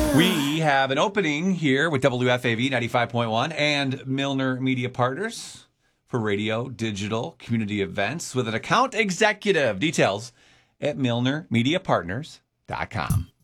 We have an opening here with WFAV 95.1 and Milner Media Partners for radio, digital, community events with an account executive. Details at MilnerMediaPartners.com.